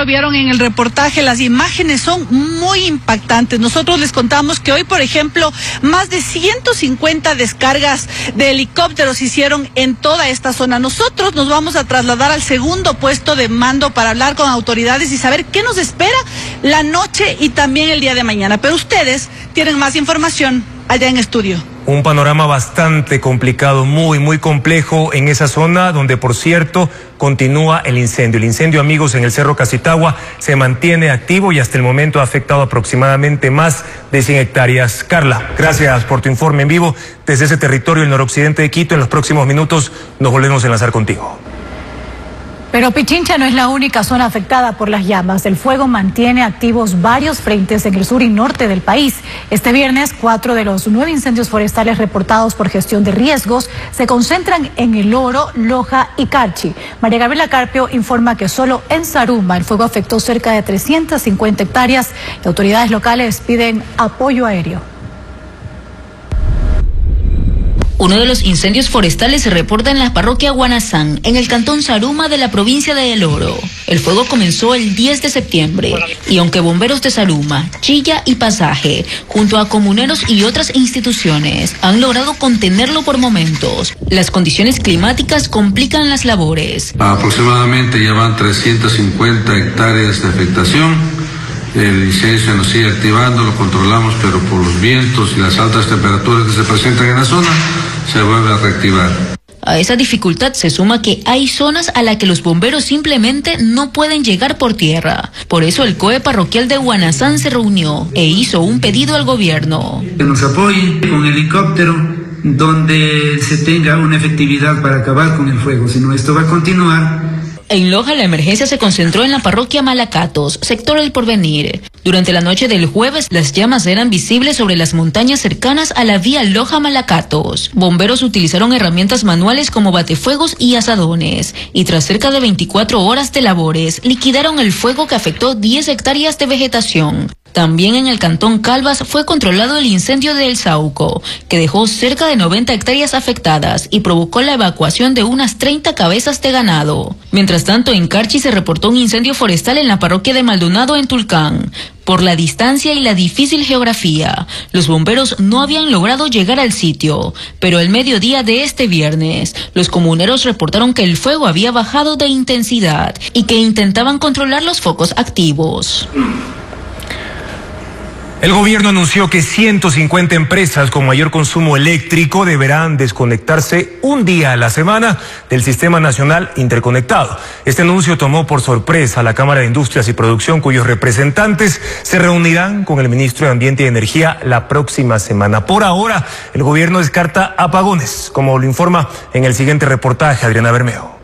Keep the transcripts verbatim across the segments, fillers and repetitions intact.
lo vieron en el reportaje, las imágenes son muy impactantes. Nosotros les contamos que hoy, por ejemplo, más de ciento cincuenta descargas de helicópteros se hicieron en toda esta zona. Nosotros nos vamos a trasladar al segundo puesto de mando para hablar con autoridades y saber qué nos espera la noche y también el día de mañana. Pero ustedes tienen más información allá en estudio. Un panorama bastante complicado, muy, muy complejo en esa zona donde, por cierto, continúa el incendio. El incendio, amigos, en el Cerro Casitagua se mantiene activo y hasta el momento ha afectado aproximadamente más de cien hectáreas. Carla, gracias por tu informe en vivo desde ese territorio, el noroccidente de Quito. En los próximos minutos nos volvemos a enlazar contigo. Pero Pichincha no es la única zona afectada por las llamas. El fuego mantiene activos varios frentes en el sur y norte del país. Este viernes, cuatro de los nueve incendios forestales reportados por gestión de riesgos se concentran en El Oro, Loja y Carchi. María Gabriela Carpio informa que solo en Zaruma el fuego afectó cerca de trescientas cincuenta hectáreas y autoridades locales piden apoyo aéreo. Uno de los incendios forestales se reporta en la parroquia Guanazán, en el cantón Zaruma de la provincia de El Oro. El fuego comenzó el diez de septiembre y aunque bomberos de Zaruma, Chilla y Pasaje, junto a comuneros y otras instituciones, han logrado contenerlo por momentos, las condiciones climáticas complican las labores. Aproximadamente ya van trescientas cincuenta hectáreas de afectación. El incendio se nos sigue activando, lo controlamos, pero por los vientos y las altas temperaturas que se presentan en la zona, se vuelve a reactivar. A esa dificultad se suma que hay zonas a las que los bomberos simplemente no pueden llegar por tierra. Por eso el C O E parroquial de Guanazán se reunió e hizo un pedido al gobierno. Que nos apoyen con helicóptero donde se tenga una efectividad para acabar con el fuego, si no esto va a continuar. En Loja la emergencia se concentró en la parroquia Malacatos, sector El Porvenir. Durante la noche del jueves, las llamas eran visibles sobre las montañas cercanas a la vía Loja-Malacatos. Bomberos utilizaron herramientas manuales como batefuegos y azadones, y tras cerca de veinticuatro horas de labores, liquidaron el fuego que afectó diez hectáreas de vegetación. También en el cantón Calvas fue controlado el incendio de El Sauco, que dejó cerca de noventa hectáreas afectadas y provocó la evacuación de unas treinta cabezas de ganado. Mientras tanto, en Carchi se reportó un incendio forestal en la parroquia de Maldonado en Tulcán. Por la distancia y la difícil geografía, los bomberos no habían logrado llegar al sitio, pero el mediodía de este viernes, los comuneros reportaron que el fuego había bajado de intensidad y que intentaban controlar los focos activos. El gobierno anunció que ciento cincuenta empresas con mayor consumo eléctrico deberán desconectarse un día a la semana del Sistema Nacional Interconectado. Este anuncio tomó por sorpresa a la Cámara de Industrias y Producción, cuyos representantes se reunirán con el ministro de Ambiente y Energía la próxima semana. Por ahora, el gobierno descarta apagones, como lo informa en el siguiente reportaje Adriana Bermeo.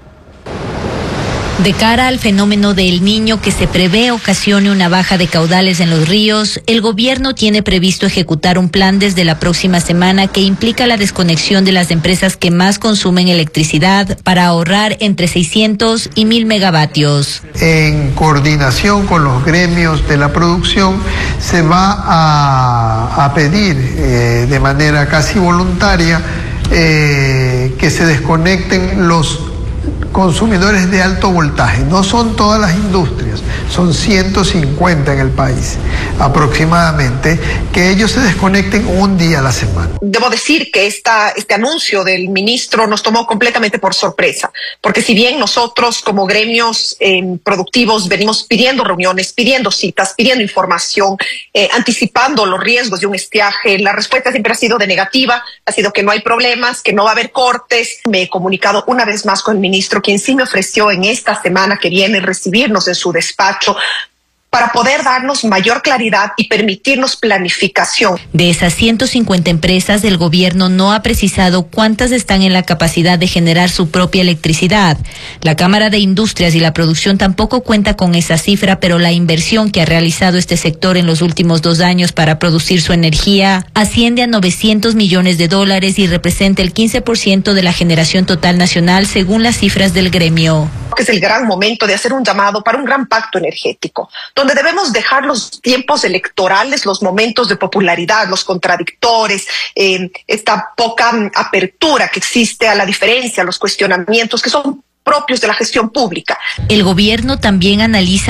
De cara al fenómeno del Niño que se prevé ocasione una baja de caudales en los ríos, el gobierno tiene previsto ejecutar un plan desde la próxima semana que implica la desconexión de las empresas que más consumen electricidad para ahorrar entre seiscientos y mil megavatios. En coordinación con los gremios de la producción se va a, a pedir eh, de manera casi voluntaria eh, que se desconecten los consumidores de alto voltaje. No son todas las industrias, son ciento cincuenta en el país aproximadamente, que ellos se desconecten un día a la semana. Debo decir que esta, este anuncio del ministro nos tomó completamente por sorpresa, porque si bien nosotros como gremios eh, productivos venimos pidiendo reuniones, pidiendo citas, pidiendo información, eh, anticipando los riesgos de un estiaje, la respuesta siempre ha sido de negativa, ha sido que no hay problemas, que no va a haber cortes. Me he comunicado una vez más con el ministro, quien sí me ofreció en esta semana que viene recibirnos en su despacho para poder darnos mayor claridad y permitirnos planificación. De esas ciento cincuenta empresas, el gobierno no ha precisado cuántas están en la capacidad de generar su propia electricidad. La Cámara de Industrias y la Producción tampoco cuenta con esa cifra, pero la inversión que ha realizado este sector en los últimos dos años para producir su energía asciende a novecientos millones de dólares y representa el quince por ciento de la generación total nacional, según las cifras del gremio. Que es el gran momento de hacer un llamado para un gran pacto energético, donde debemos dejar los tiempos electorales, los momentos de popularidad, los contradictores, eh, esta poca apertura que existe a la diferencia, a los cuestionamientos que son propios de la gestión pública. El gobierno también analiza